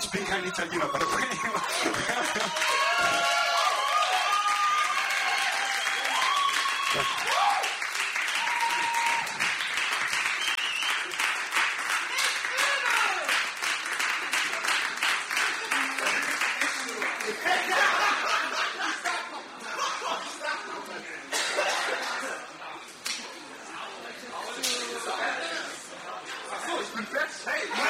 Ich bin kein Italiener, by the way. Ich bin fest, hey!